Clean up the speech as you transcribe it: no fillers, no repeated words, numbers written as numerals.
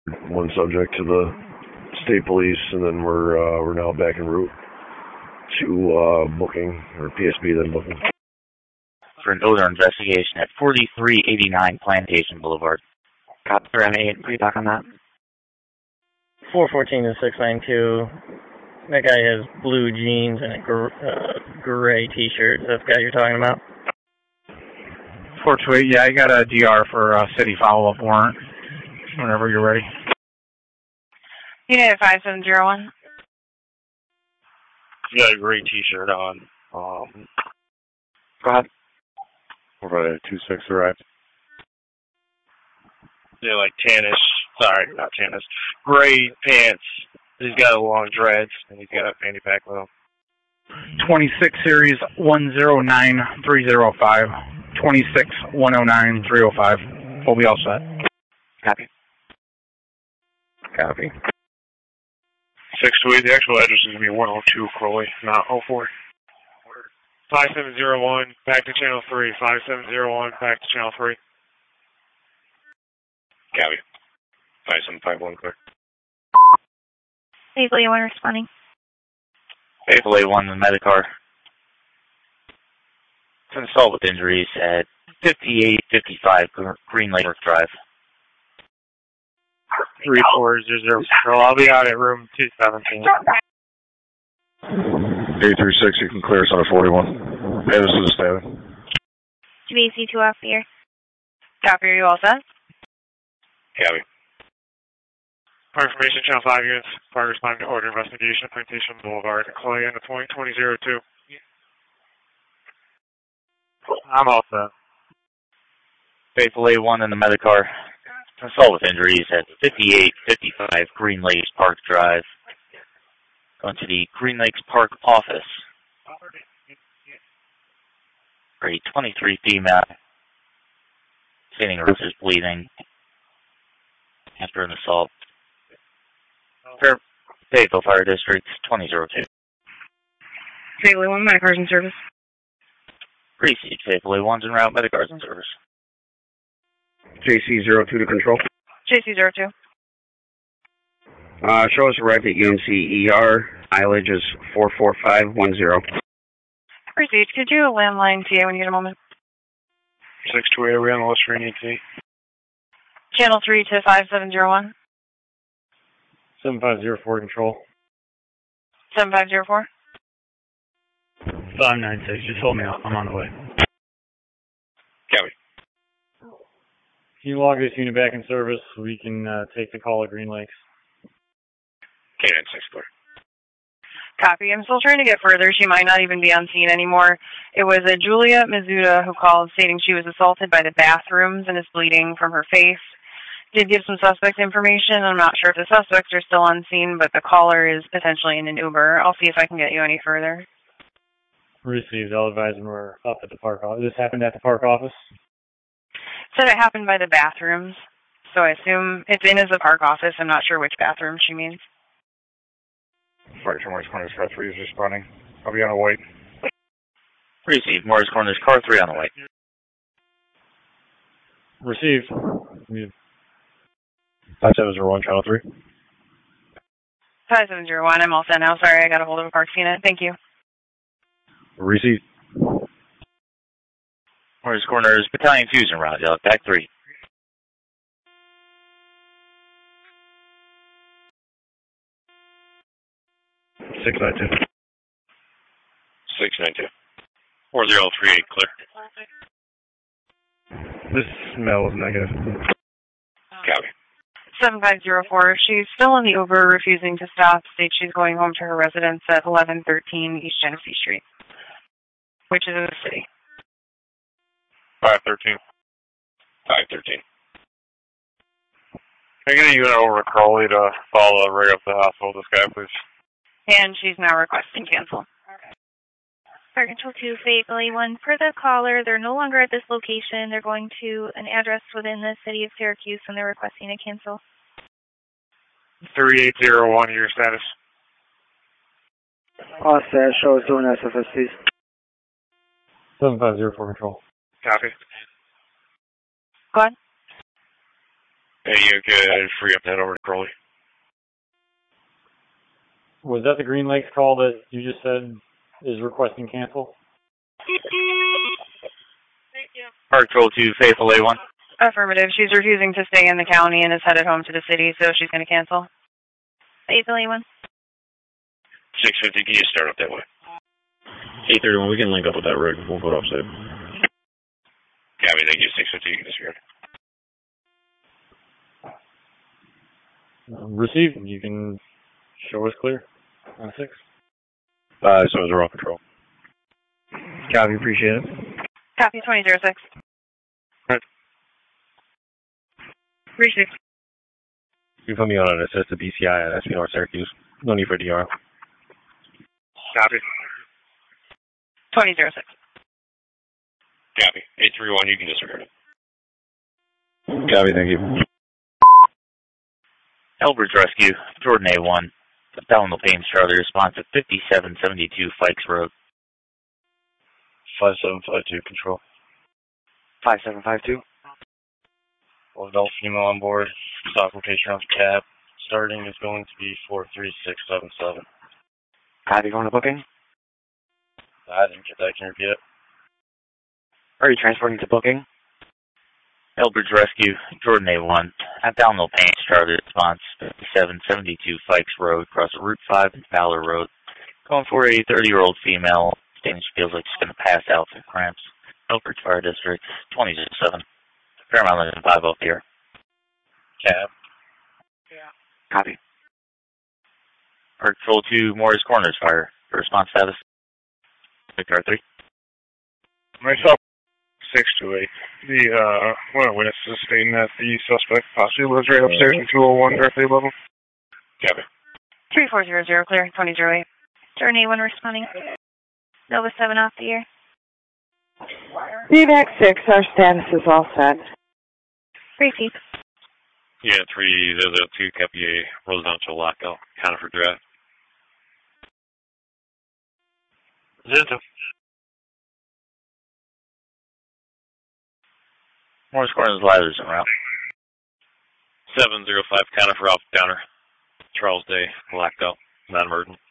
one subject to the state police, and then we're now back en route to booking, or PSB then booking. For an odor investigation at 4389 Plantation Boulevard. Copy for M8. Can you talk on that? 414 to 692. That guy has blue jeans and a gray t-shirt. Is that the guy you're talking about? 428, yeah, I got a DR for a city follow-up warrant. Whenever you're ready. Unit 5701. You got a gray t-shirt on. Go ahead. 426 arrived. They're like tannish. Sorry, not tannish. Gray pants. He's got a long dreads, and he's got a fanny pack with him. 26 series 109305. 26 109 305. We'll be all set. Copy. Copy. 628, the actual address is going to be 102 Crowley, not 04. 5701, back to channel 3. 5701, back to channel 3. Copy. 5751, clear. Faithful A1 responding. Faithful A1 in the Medicar. Consult with injuries at 5855 Green Lake Drive. 3400, I'll be out at room 217. 836, you can clear us on a 41. Hey, this is Stan. QAC 2 off the air. Copy, are you all set? Copy. For information, channel 5 units, fire responding to order investigation, Plantation Boulevard, Clay on the point 2002. I'm all set. Faithful A1 in the Medicar. Consult with injuries at 5855 Green Lakes Park Drive. Going to the Green Lakes Park office. For a 23 female. Stating her wrist is bleeding after an assault. Fayetteville Fire District 2002. Faithful A1, Medicars in service. Received. Faithful A1's en route. Medicars in service. JC02 to control. JC02. Show us arrived at UMC ER. Mileage is 44510. Received. Could you landline TA when you get a moment? 628, are we on the list for an ET? Channel 3 to 5701. 7504 control. 7504. 596, just hold me up. I'm on the way. Copy. Can you log this unit back in service so we can take the call at Green Lakes? K-9 6 clear. Copy. I'm still trying to get further. She might not even be on scene anymore. It was a Julia Mizuta who called stating she was assaulted by the bathrooms and is bleeding from her face. Did give some suspect information. I'm not sure if the suspects are still on scene, but the caller is potentially in an Uber. I'll see if I can get you any further. Received. I'll advise them we're up at the park office. This happened at the park office? Said it happened by the bathrooms, so I assume it's in as a park office. I'm not sure which bathroom she means. Fire Morris Corners, car 3 is responding. I'll be on a wait. Received. Morris Corners, car 3 on the way. Received. 5701, channel 3. 5701, I'm all set now. Sorry, I got a hold of a parks unit. Thank you. Received. Morris Corners, Battalion Fusion route, back 3. Six nine two. 692. 4038, clear. This smell is negative. Copy. 7504, she's still in the Uber, refusing to stop. States she's going home to her residence at 1113 East Genesee Street, which is in the city. 513. 513. Can I get a unit over to Crowley to follow right up to the hospital with this guy, please? And she's now requesting cancel. Fire Control 2, Fayetteville A1. Per the caller, they're no longer at this location. They're going to an address within the city of Syracuse, and they're requesting a cancel. 3801, your status. All status show is doing SFSCs. 7504 control. Copy. Go ahead. Hey, you could free up that over to Crowley. Was that the Green Lakes call that you just said is requesting cancel? Park Patrol 2, Faithful A1. Affirmative. She's refusing to stay in the county and is headed home to the city, so she's going to cancel. Faithful A1. 650, can you start up that way? 831, we can link up with that rig. We'll put offside. Copy, thank you. 650, you can disregard. Received. You can show us clear on 6. So is off control. Copy, appreciate it. Copy 2006. Right. Receive. You put me on an assist to BCI at SP North Syracuse. No need for DR. Copy. 2006. Copy. 831, you can disregard it. Copy, thank you. Elbridge Rescue, Jordan A1. Delano Payne Charlie response at 5772 Fikes Road. 5752, control. 5752. Well, adult female on board. Stock location off cab. Starting is going to be 43677. Copy, going to booking. I didn't get that. Can you repeat it? Are you transporting to booking? Elbridge Rescue, Jordan A1. At Delano Payne Charlie response 5772 Fikes Road, across Route 5 and Fowler Road. Going for a 30-year-old female. Stating she feels like she's going to pass out from cramps. Elbridge Fire District, 2007. Fairmount Lincoln 5 up here. Cab. Yeah. Copy. Park Patrol 2, Morris Corners Fire. Response status. Car 3. Myself, 628. One of the witnesses stating that the suspect possibly lives right upstairs in 201, directly above him. Copy. 3400, clear, 2008. Jordan A1 responding. Nova 7 off the air. DVAC 6, our status is all set. Receive. Yeah, 3002, copy a residential lockout, Conifer Drive. Zinto. Morris Corners Live is en route. 705, Conifer Alpha Counter. Charles Day, blackout, non-emergent.